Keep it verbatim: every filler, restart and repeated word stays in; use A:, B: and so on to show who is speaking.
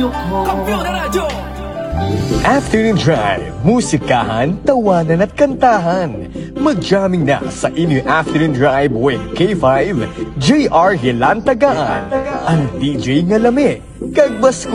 A: Afternoon Drive, musikahan, tawanan at kantahan. Mag-jamming na sa inyong Afternoon Drive with K five, J R Hilantagaan, ang D J nga lami, kag Basko.